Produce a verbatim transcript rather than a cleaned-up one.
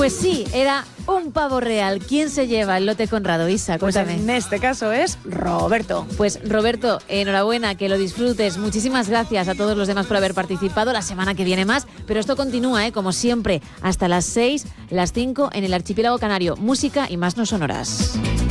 Pues sí, era un pavo real. ¿Quién se lleva el lote Conrado? Isa, cuéntame. Pues en este caso es Roberto. Pues Roberto, enhorabuena, que lo disfrutes. Muchísimas gracias a todos los demás por haber participado. La semana que viene más, pero esto continúa, ¿eh? Como siempre, hasta las seis, las cinco en el archipiélago canario. Música y más no sonoras.